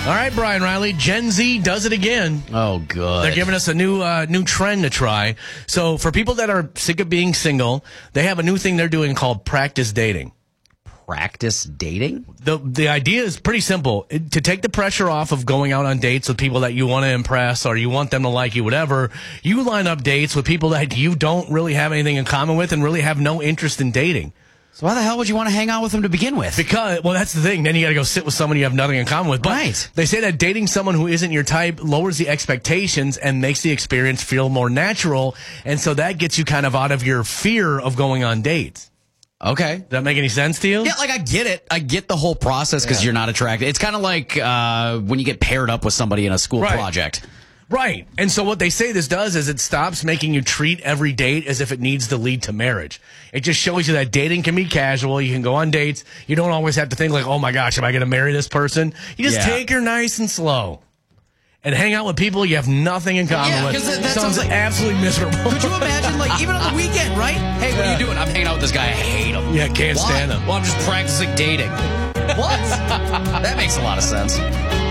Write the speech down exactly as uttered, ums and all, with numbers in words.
right, Brian Riley, Gen Z does it again. Oh, good. They're giving us a new uh, new trend to try. So for people that are sick of being single, they have a new thing they're doing called practice dating. Practice dating? The the idea is pretty simple. It, to take the pressure off of going out on dates with people that you want to impress or you want them to like you, whatever, you line up dates with people that you don't really have anything in common with and really have no interest in dating. So why the hell would you want to hang out with them to begin with? Because, well, that's the thing. Then you got to go sit with someone you have nothing in common with. But right. They say that dating someone who isn't your type lowers the expectations and makes the experience feel more natural. And so that gets you kind of out of your fear of going on dates. Okay. Does that make any sense to you? Yeah, like I get it. I get the whole process because yeah. you're not attracted. It's kind of like uh, when you get paired up with somebody in a school right. project. Right. And so what they say this does is it stops making you treat every date as if it needs to lead to marriage. It just shows you that dating can be casual. You can go on dates. You don't always have to think like, oh my gosh, am I going to marry this person? You just yeah. take her nice and slow. And hang out with people you have nothing in common yeah, with. That, that sounds, sounds like absolutely miserable. Could you imagine, like, even on the weekend, right? Hey, what yeah. are you doing? I'm hanging out with this guy. I hate him. Yeah, can't Why? stand him. Well, I'm just practicing dating. What? That makes a lot of sense.